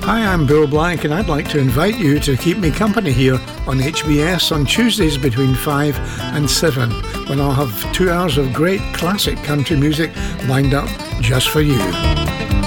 Hi, I'm Bill Blank, and I'd like to invite you to keep me company here on HBS on Tuesdays between 5 and 7, when I'll have 2 hours of great classic country music lined up just for you.